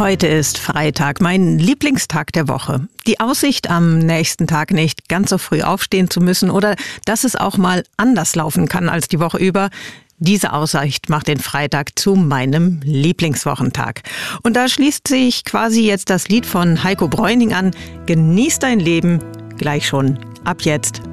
Heute ist Freitag, mein Lieblingstag der Woche. Die Aussicht, am nächsten Tag nicht ganz so früh aufstehen zu müssen oder dass es auch mal anders laufen kann als die Woche über, diese Aussicht macht den Freitag zu meinem Lieblingswochentag. Und da schließt sich quasi jetzt das Lied von Heiko Bräuning an. Genieß dein Leben, gleich schon ab jetzt